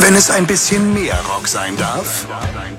Wenn es ein bisschen mehr Rock sein darf.